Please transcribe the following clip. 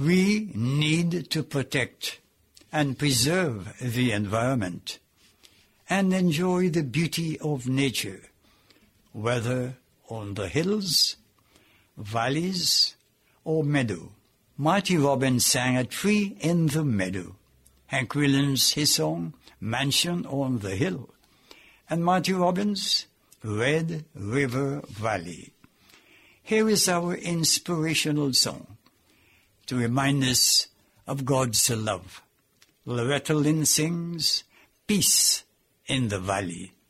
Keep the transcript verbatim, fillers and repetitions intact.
We need to protect and preserve the environment and enjoy the beauty of nature, whether on the hills, valleys, or meadow. Marty Robbins sang a tree in the meadow. Hank Williams, his song, Mansion on the Hill. And Marty Robbins, Red River Valley. Here is our inspirational song to remind us of God's love. Loretta Lynn sings, Peace in the Valley.